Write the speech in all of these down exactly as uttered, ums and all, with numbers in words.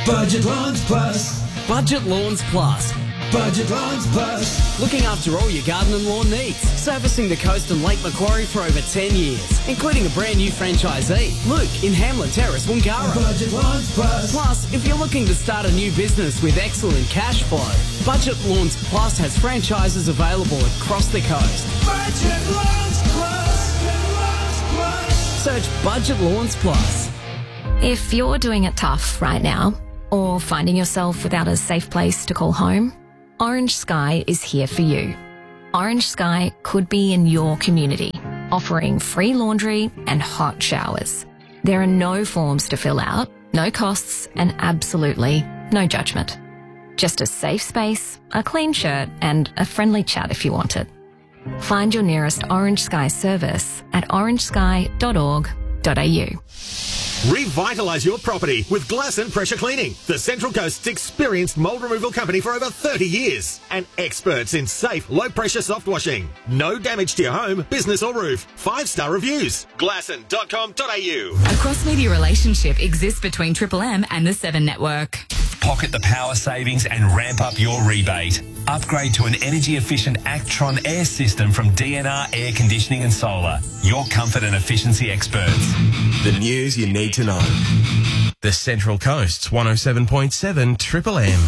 Budget Lawns Plus. Budget Lawns Plus. Budget Lawns Plus. Looking after all your garden and lawn needs. Servicing the coast and Lake Macquarie for over ten years, including a brand new franchisee, Luke, in Hamlin Terrace, Wangara. Budget Lawns Plus. Plus, if you're looking to start a new business with excellent cash flow, Budget Lawns Plus has franchises available across the coast. Budget Lawns Plus. Budget Lawns Plus. Search Budget Lawns Plus. If you're doing it tough right now, or finding yourself without a safe place to call home, Orange Sky is here for you. Orange Sky could be in your community, offering free laundry and hot showers. There are no forms to fill out, no costs, and absolutely no judgment. Just a safe space, a clean shirt, and a friendly chat if you want it. Find your nearest Orange Sky service at orange sky dot org dot a u. Revitalise your property with Glasson Pressure Cleaning, the Central Coast's experienced mould removal company for over thirty years, and experts in safe, low-pressure soft washing. No damage to your home, business or roof. Five-star reviews. glasson dot com dot a u. A cross-media relationship exists between Triple M and the Seven Network. Pocket the power savings and ramp up your rebate. Upgrade to an energy-efficient Actron air system from D N R Air Conditioning and Solar. Your comfort and efficiency experts. The news you need to know. The Central Coast's one oh seven point seven Triple M.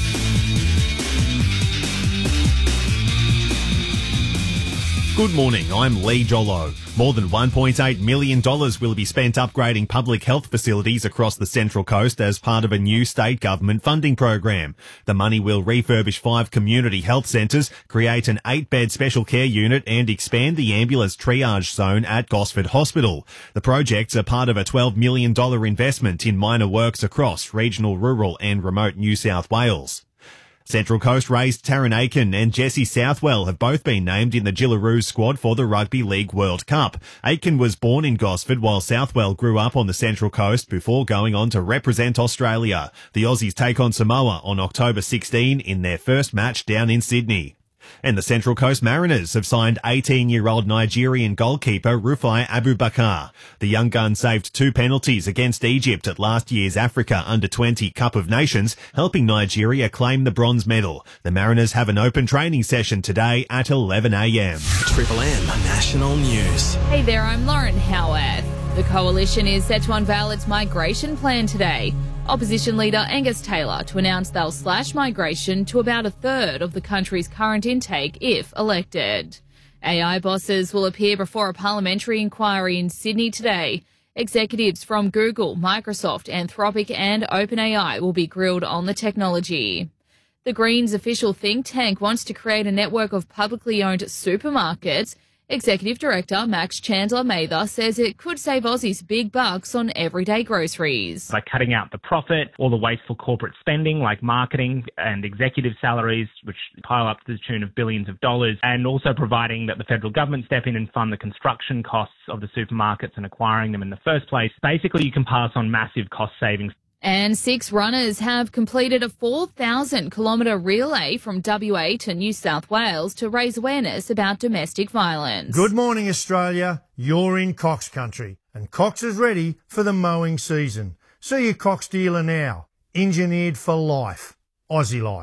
Good morning, I'm Lee Jollo. More than one point eight million dollars will be spent upgrading public health facilities across the Central Coast as part of a new state government funding program. The money will refurbish five community health centres, create an eight-bed special care unit and expand the ambulance triage zone at Gosford Hospital. The projects are part of a twelve million dollars investment in minor works across regional, rural and remote New South Wales. Central Coast raised Taryn Aiken and Jesse Southwell have both been named in the Jillaroo squad for the Rugby League World Cup. Aiken was born in Gosford while Southwell grew up on the Central Coast before going on to represent Australia. The Aussies take on Samoa on October sixteenth in their first match down in Sydney. And the Central Coast Mariners have signed eighteen-year-old Nigerian goalkeeper Rufai Abubakar. The young gun saved two penalties against Egypt at last year's Africa under twenty Cup of Nations, helping Nigeria claim the bronze medal. The Mariners have an open training session today at eleven a m. Triple M National News. Hey there, I'm Lauren Howarth. The Coalition is set to unveil its migration plan today. Opposition leader Angus Taylor to announce they'll slash migration to about a third of the country's current intake if elected. A I bosses will appear before a parliamentary inquiry in Sydney today. Executives from Google, Microsoft, Anthropic and OpenAI will be grilled on the technology. The Greens' official think tank wants to create a network of publicly owned supermarkets. Executive Director Max Chandler-Mather says it could save Aussies big bucks on everyday groceries. By cutting out the profit, all the wasteful corporate spending like marketing and executive salaries, which pile up to the tune of billions of dollars, and also providing that the federal government step in and fund the construction costs of the supermarkets and acquiring them in the first place. Basically, you can pass on massive cost savings. And six runners have completed a four thousand kilometre relay from W A to New South Wales to raise awareness about domestic violence. Good morning, Australia. You're in Cox country, and Cox is ready for the mowing season. See your Cox dealer now. Engineered for life. Aussie life.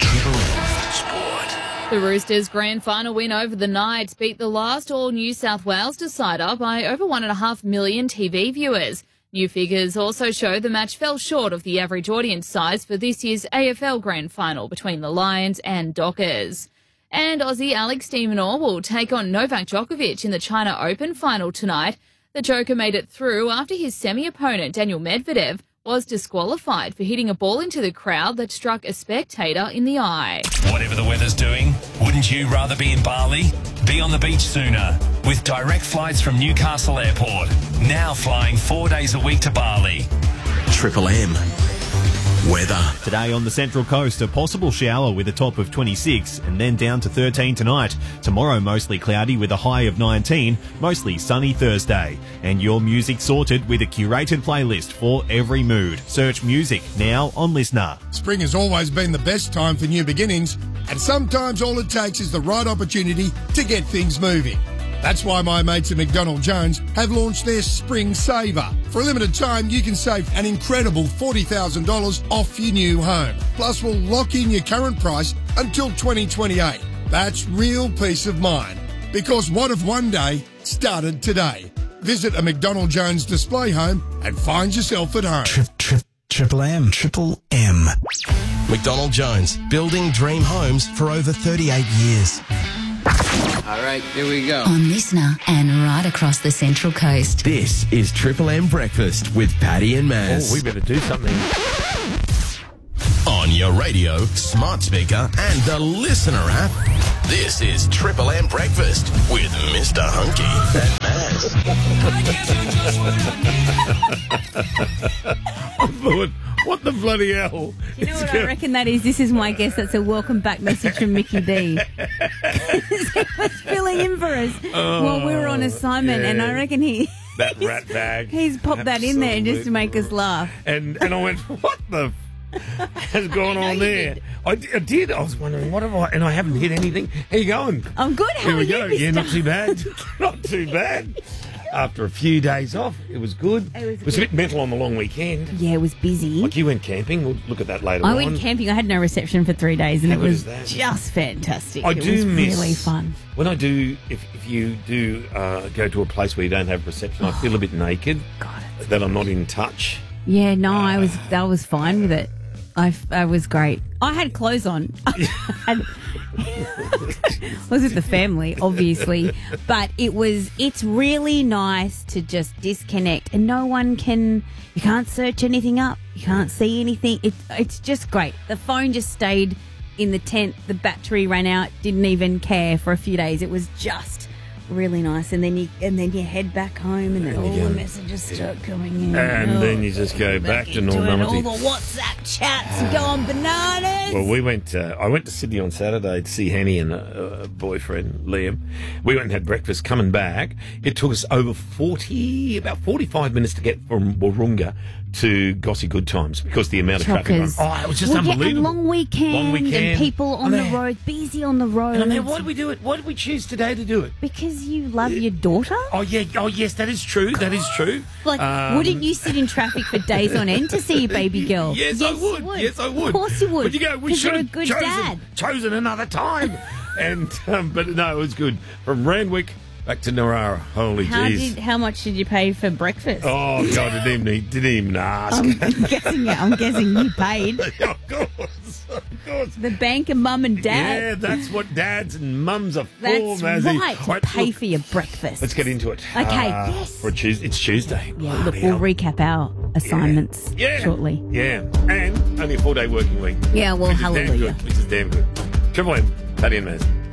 The Roosters' grand final win over the Knights beat the last All New South Wales decider by over one and a half million T V viewers. New figures also show the match fell short of the average audience size for this year's A F L Grand Final between the Lions and Dockers. And Aussie Alex de Minaur will take on Novak Djokovic in the China Open final tonight. The Joker made it through after his semi-opponent Daniel Medvedev was disqualified for hitting a ball into the crowd that struck a spectator in the eye. Whatever the weather's doing, wouldn't you rather be in Bali? Be on the beach sooner with direct flights from Newcastle Airport. Now flying four days a week to Bali. Triple M. Weather. Today on the Central Coast, a possible shower with a top of twenty-six and then down to thirteen tonight. Tomorrow mostly cloudy with a high of nineteen, mostly sunny Thursday. And your music sorted with a curated playlist for every mood. Search music now on Listener. Spring has always been the best time for new beginnings, and sometimes all it takes is the right opportunity to get things moving. That's why my mates at McDonald Jones have launched their Spring Saver. For a limited time, you can save an incredible forty thousand dollars off your new home. Plus, we'll lock in your current price until twenty twenty-eight. That's real peace of mind. Because what if one day started today? Visit a McDonald Jones display home and find yourself at home. Trip, trip, Triple M. Triple M. McDonald Jones, building dream homes for over thirty-eight years. All right, here we go. On Listener and right across the Central Coast. This is Triple M Breakfast with Paddy and Maz. Oh, we better do something. On your radio, smart speaker, and the Listener app, this is Triple M Breakfast with Mister Hunky and Maz. I thought, what the bloody hell? You know what I reckon that is? This is my guess. That's a welcome back message from Mickey D. He was filling in for us Oh, while we were on assignment, yeah. and I reckon he... That rat bag. He's popped that in there just to make us laugh. And and I went, what the f- has gone on there? I, d- I did. I was wondering, what have I... And I haven't hit anything. How you going? I'm good. How Here are we you? go. Yeah, not too bad. Not too bad. After a few days off, it was good. It was It was a good. bit mental on the long weekend. Yeah, it was busy. Like you went camping. We'll look at that later I on. went camping. I had no reception for three days, and How it good was is that? just fantastic. I it do was miss really fun. when I do. If, if you do uh, go to a place where you don't have reception, I feel a bit naked. God, that I'm not in touch. Yeah, no, I was I was fine with it. I, f- I was great. I had clothes on. I was with the family, obviously, but it was. It's really nice to just disconnect, and no one can. You can't search anything up. You can't see anything. It, it's just great. The phone just stayed in the tent. The battery ran out. Didn't even care for a few days. It was just really nice. And then you and then you head back home, and then all the messages start coming in. And Oh, then you just go back to into it. normality. All the WhatsApp chats are going bananas. Well, we went. Uh, I went to Sydney on Saturday to see Henny and a, a boyfriend Liam. We went and had breakfast. Coming back, it took us over forty, about forty-five minutes to get from Warunga to Gossy Good Times because the amount of Truckers. traffic. On. Oh, it was just well, yeah, unbelievable. and long weekend, Long weekend. and people on I the mean- road, busy on the road. And I mean, why did we do it? Why did we choose today to do it? Because you love your daughter. Oh yeah. Oh yes, that is true. That is true. Like, Um, wouldn't you sit in traffic for days on end to see your baby girl? Yes, I would. you Yes, I would. Of course you would. But you go, we 'cause should you're a have good chosen, dad. chosen another time. and um, but no, it was good. From Randwick back to Narara. Holy How jeez. did? How much did you pay for breakfast? Oh God, didn't even need- didn't even ask. I'm guessing. I'm guessing you paid. Of course, of course. The bank and mum and dad. Yeah, that's what dads and mums are for, That's Mazzy. right. To Right, pay look, for your breakfast. let's get into it. Okay. Uh, Yes. For Tues it's Tuesday. Yeah. Look, Bloody we'll hell. recap our assignments Yeah. shortly. Yeah, and only a four-day working week. Yeah. Well, which is damn hallelujah. good. Which is damn good. Triple M, Paddy and Maz.